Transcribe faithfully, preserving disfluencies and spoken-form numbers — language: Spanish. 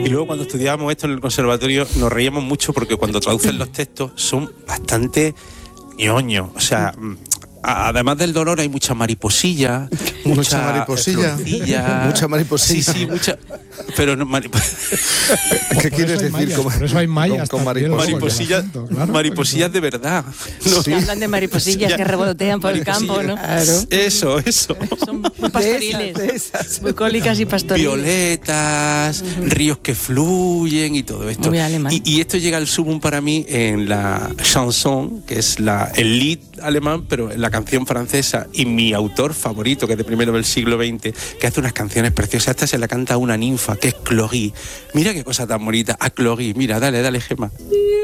Y luego cuando estudiábamos esto en el conservatorio nos reíamos mucho porque cuando traducen los textos son bastante ñoños. O sea, además del dolor hay mucha mariposilla, mucha, mucha mariposilla, florcilla, mucha mariposilla. Sí, sí, mucha. Pero no, marip... ¿Qué quieres decir? Mayas, con, por eso hay mayas con, con mariposilla. mariposillas, claro, mariposillas de verdad. No, sí. Hablan de mariposillas que revolotean por el campo, ¿no? Claro. Eso, eso. Son muy pastoriles, de esas, de esas. Bucólicas y pastoriles. Violetas, uh-huh. ríos que fluyen y todo esto. Muy alemán. Y, y esto llega al sumum para mí en la chanson, que es la, el lied alemán, pero en la canción francesa, y mi autor favorito, que es de primero del siglo veinte, que hace unas canciones preciosas. Esta se la canta una ninfa, que es Cloris. Mira qué cosa tan bonita. A Cloris, mira, dale, dale, Gemma.